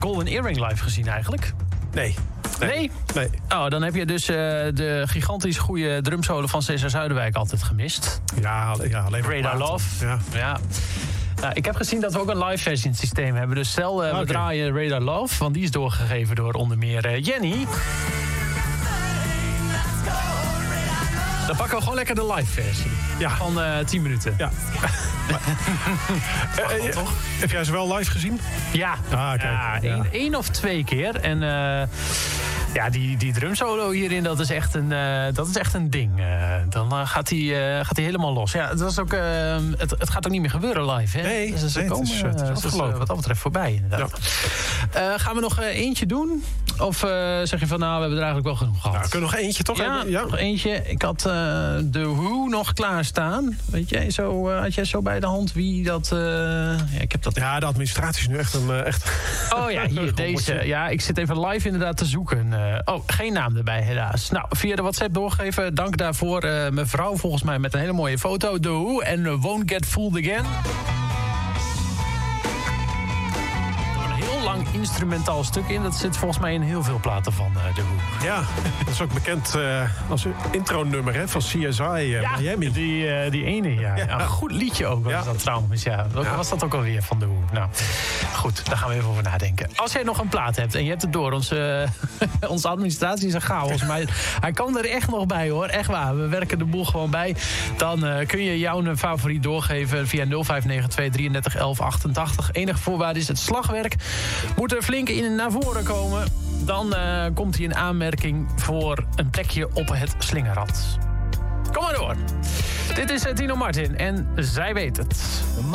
Golden Earring live gezien eigenlijk? Nee. Oh, dan heb je dus de gigantisch goede drumsolo van Cesar Zuiderwijk altijd gemist. Ja, alleen maar Radar Love. Ja. Nou, ik heb gezien dat we ook een live versie in het systeem hebben. Dus stel, we draaien Radar Love, want die is doorgegeven door onder meer Jenny. Dan pakken we gewoon lekker de live versie. Ja. Van 10 minuten. Ja. Toch? Heb jij ze wel live gezien? Ja. Één of 2 keer. En die drumsolo hierin, dat is echt een ding. Dan gaat hij helemaal los. Ja, het was ook, het gaat ook niet meer gebeuren live, hè? Nee, dus ze komen het is wat dat betreft voorbij, inderdaad. Ja. Gaan we nog eentje doen? Of zeg je van, nou, we hebben er eigenlijk wel genoeg gehad? Nou, kunnen we nog eentje toch hebben? Ja, nog eentje. Ik had de Who nog klaarstaan. Weet jij, had jij zo bij de hand wie dat... ik heb dat... Ja, de administratie is nu echt een... Oh ja, hier, deze. Ja, ik zit even live inderdaad te zoeken. Geen naam erbij, helaas. Nou, via de WhatsApp doorgeven. Dank daarvoor. Mevrouw, volgens mij met een hele mooie foto. The Who en Won't Get Fooled Again. Lang instrumentaal stuk in. Dat zit volgens mij in heel veel platen van The Who. Ja, dat is ook bekend als intro-nummer van CSI Miami. Die ene, ja. Een goed liedje ook was dat trouwens. Ja. Welke was dat ook alweer van The Who? Nou, goed, daar gaan we even over nadenken. Als jij nog een plaat hebt en je hebt het door, onze administratie is een chaos. Maar hij kan er echt nog bij, hoor. Echt waar. We werken de boel gewoon bij. Dan kun je jouw favoriet doorgeven via 0592 33 11 88. Enige voorwaarde is het slagwerk. Moet er flink in naar voren komen. Dan komt hij in aanmerking voor een plekje op het slingerrad. Kom maar door. Dit is Tino Martin en zij weet het.